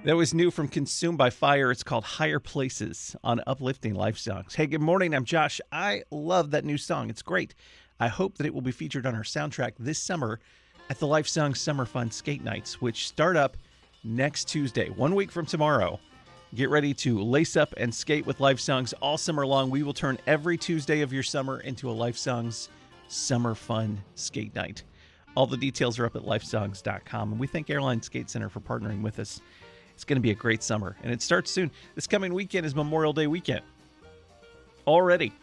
That was new from Consumed by Fire. It's called Higher Places on Uplifting Life Songs. Hey, good morning. I'm Josh. I love that new song. It's great. I hope that it will be featured on our soundtrack this summer at the Life Songs Summer Fun Skate Nights, which start up next Tuesday, 1 week from tomorrow. Get ready to lace up and skate with Life Songs all summer long. We will turn every Tuesday of your summer into a Life Songs Summer Fun Skate Night. All the details are up at lifesongs.com. And we thank Airline Skate Center for partnering with us. It's going to be a great summer, and it starts soon. This coming weekend is Memorial Day weekend. Already,